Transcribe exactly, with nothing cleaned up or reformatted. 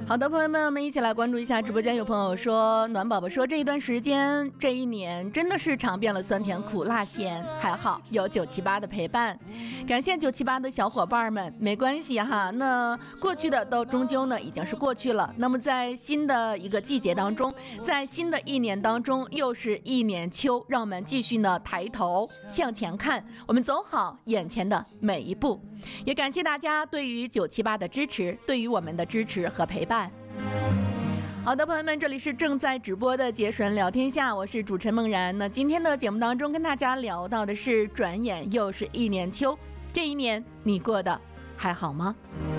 好的，朋友们，我们一起来关注一下直播间。有朋友说，暖宝宝说这一段时间，这一年真的是尝遍了酸甜苦辣咸，还好有九七八的陪伴，感谢九七八的小伙伴们。没关系哈，那过去的都终究呢已经是过去了。那么在新的一个季节当中，在新的一年当中，又是一年秋，让我们继续呢抬头向前看，我们走好眼前的每一步。也感谢大家对于九七八的支持，对于我们的支持和陪伴。好的，朋友们，这里是正在直播的杰神聊天下，我是主持人梦然。那今天的节目当中跟大家聊到的是，转眼又是一年秋，这一年你过得还好吗？